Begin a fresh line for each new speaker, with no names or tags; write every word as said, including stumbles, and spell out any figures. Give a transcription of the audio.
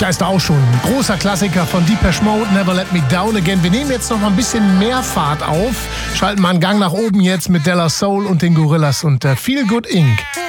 Klar, ist da auch schon ein großer Klassiker von Depeche Mode, Never Let Me Down Again. Wir nehmen jetzt noch mal ein bisschen mehr Fahrt auf, schalten mal einen Gang nach oben jetzt mit Della Soul und den Gorillas und äh, Feel Good Incorporated.